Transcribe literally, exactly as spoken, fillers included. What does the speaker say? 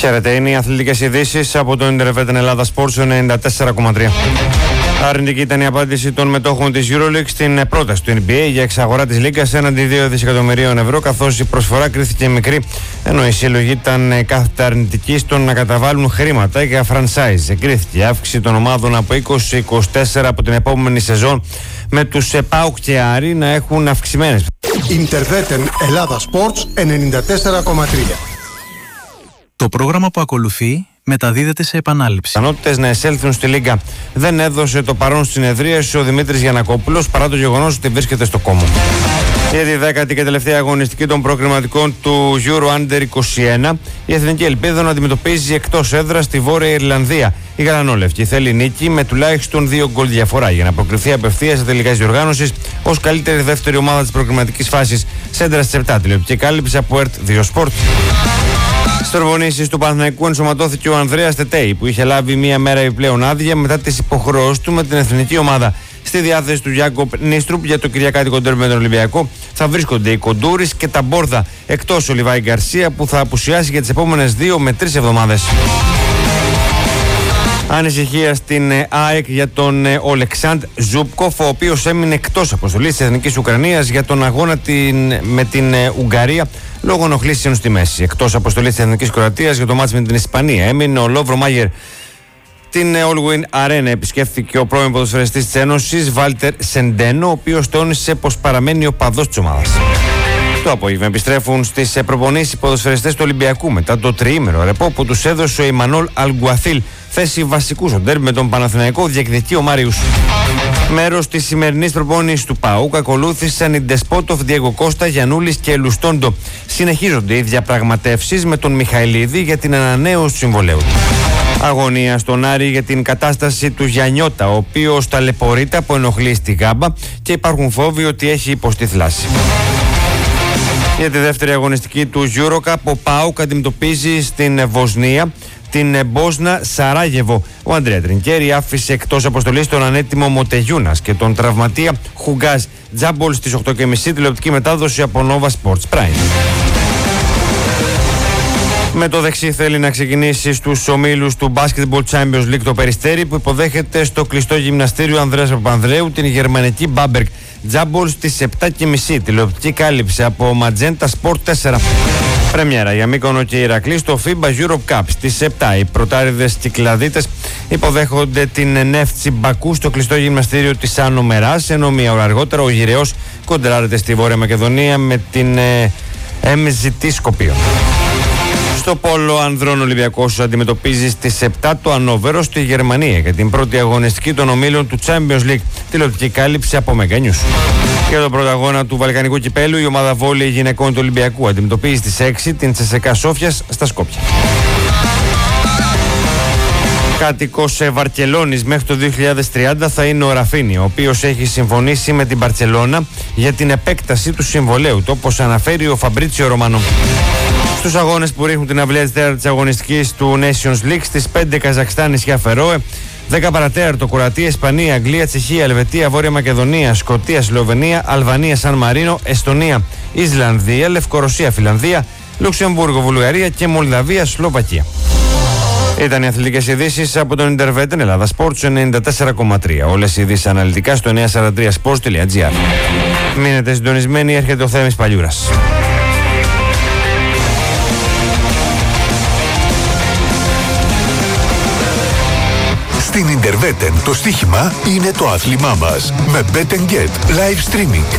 Χαίρετε, είναι οι αθλητικές ειδήσεις από το Ιντερβέτεν Ελλάδα Sports ενενήντα τέσσερα κόμμα τρία. Αρνητική ήταν η απάντηση των μετόχων της EuroLeague στην πρόταση του N B A για εξαγορά της Λίγκας έναντι δύο δισεκατομμυρίων ευρώ, καθώς η προσφορά κρίθηκε μικρή, ενώ η σύλλογη ήταν κάθετα αρνητική στο να καταβάλουν χρήματα για franchise. Εγκρίθηκε η αύξηση των ομάδων από είκοσι σε είκοσι τέσσερα από την επόμενη σεζόν, με τους ΠΑΟΚ και Άρη να έχουν αυξημένες. Ιντερβέτεν Ελλάδα Sports ενενήντα τέσσερα κόμμα τρία. Το πρόγραμμα που ακολουθεί μεταδίδεται σε επανάληψη. Πιθανότητες να εισέλθουν στη Λίγκα. Δεν έδωσε το παρόν στην συνεδρίαση ο Δημήτρης Γιαννακόπουλος, παρά το γεγονός ότι βρίσκεται στο κόμμα. Για τη δέκατη και τελευταία αγωνιστική των προκριματικών του Euro Under είκοσι ένα, η Εθνική Ελπίδα να αντιμετωπίζει εκτός έδρας στη Βόρεια Ιρλανδία. Η Γαλανόλευκη θέλει νίκη με τουλάχιστον δύο γκολ διαφορά για να προκριθεί απευθείας σε τελικά διοργάνωσης ως καλύτερη δεύτερη ομάδα της προκριματικής φάσης. Σέντρα στις επτά, τηλεοπτική κάλυψη από ΕΡΤ δύο Sport. Στις προπονήσεις του Παναθηναϊκού ενσωματώθηκε ο Ανδρέας Τετέι, που είχε λάβει μία μέρα επιπλέον άδεια μετά τις υποχρεώσεις του με την εθνική ομάδα. Στη διάθεση του Γιάκοπ Νίστρουπ για το Κυριακάτικο ντέρμπι με τον Ολυμπιακό θα βρίσκονται οι Κοντούρης και τα Μπόρδα, εκτός ο Λιβάη Γκαρσία που θα απουσιάσει για τις επόμενες δύο με τρεις εβδομάδες. Ανησυχία στην ΑΕΚ για τον Ολεξάντ Ζούπκοφ, ο οποίος έμεινε εκτός αποστολής της Εθνικής Ουκρανίας για τον αγώνα την, με την Ουγγαρία λόγω ενοχλήσεων στη μέση. Εκτός αποστολής της Εθνικής Κροατίας για το μάτς με την Ισπανία έμεινε ο Λόβρο Μάγερ. Την Allwyn Arena επισκέφθηκε ο πρώην ποδοσφαιριστής της Ένωσης, Βάλτερ Σεντένο, ο οποίος τόνισε πως παραμένει ο παδός της ομάδας. Το απόγευμα επιστρέφουν στις προπονήσεις οι ποδοσφαιριστές του Ολυμπιακού μετά το τριήμερο ρεπό που τους έδωσε ο Ιμανόλ Αλγκουαθίλ, θέση βασικού στον ντέρμπι με τον Παναθηναϊκό, διεκδικεί ο Μάριους. Μέρος της σημερινής προπόνησης του ΠΑΟΚ ακολούθησαν οι Ντεσπότοφ, Διέγκο Κώστα, Γιαννούλης και Λουστόντο. Συνεχίζονται οι διαπραγματεύσεις με τον Μιχαηλίδη για την ανανέωση του συμβολέου. Αγωνία στον Άρη για την κατάσταση του Γιαννιώτα, ο οποίος ταλαιπωρείται από ενοχλήσεις στη Γάμπα και υπάρχουν φόβοι ότι έχει υποστεί θλάση. Για τη δεύτερη αγωνιστική του EuroCup, ο ΠΑΟΚ αντιμετωπίζει στην Βοσνία την Μπόσνα Σαράγεβο. Ο Αντρέα Τρινκέρι άφησε εκτός αποστολής τον ανέτοιμο Μοτεγιούνας και τον τραυματία Χουγκάζ. Τζάμπολ στις οκτώ και μισή, τηλεοπτική μετάδοση από Nova Sports Prime. Με το δεξί θέλει να ξεκινήσει στους ομίλους του Basketball Champions League το Περιστέρι, που υποδέχεται στο κλειστό γυμναστήριο Ανδρέας Παπανδρέου την γερμανική Μπάμπεργκ. Τζάμπολ στις επτά και μισή, τηλεοπτική κάλυψη από Magenta Sport τέσσερα. Πρεμιέρα για Μύκονο και Ηρακλή στο FIBA Europe Cup στις επτά. Οι πρωτάριδες Κυκλαδίτες υποδέχονται την Νεύτσι Μπακού στο κλειστό γυμναστήριο της Άνω Μεράς, ενώ μία ώρα αργότερα ο Γυραιός κοντράρεται στη Βόρεια Μακεδονία με την ε, εμ ζι τι Σκοπίο. Στο πόλο ανδρών, Ολυμπιακός αντιμετωπίζει στις επτά το Ανόβερο στη Γερμανία για την πρώτη αγωνιστική των ομίλων του Champions League. Τηλεοπτική κάλυψη από Mega News. Για τον πρώτο αγώνα του Βαλκανικού Κυπέλου, η ομάδα βόλεϊ γυναικών του Ολυμπιακού αντιμετωπίζει στις έξι την Τσεσεκά Σόφιας στα Σκόπια. Κάτοικος Βαρκελόνης μέχρι το δύο χιλιάδες τριάντα θα είναι ο Ραφίνι, ο οποίος έχει συμφωνήσει με την Μπαρτσελώνα για την επέκταση του συμβολέου του, όπως αναφέρει ο Φαμπρίτσιο Ρωμανό. Στους αγώνες που ρίχνουν την αυλαία της τέταρτης αγωνιστικής του Nations League, στις πέντε Καζακστάν, νησιά Φερόε, δέκα παρατέταρτο Κροατία, Ισπανία, Αγγλία, Τσεχία, Ελβετία, Βόρεια Μακεδονία, Σκωτία, Σλοβενία, Αλβανία, Σαν Μαρίνο, Εστονία, Ισλανδία, Λευκορωσία, Φιλανδία, Λουξεμβούργο, Βουλγαρία και Μολδαβία, Σλοβακία. Ήταν οι αθλητικές ειδήσεις από τον Ιντερβέτεν Ελλάδα Sports ενενήντα τέσσερα κόμμα τρία. Όλες οι ειδήσεις αναλυτικά στο εννιακόσια σαράντα τρία σπορτς τελεία τζι άρ. Μείνετε συντονισμένοι, έρχεται ο Θέμης Παλιούρας. Στην Ιντερβέτεν το στοίχημα είναι το άθλημά μας. Με Bet and Get Live Streaming.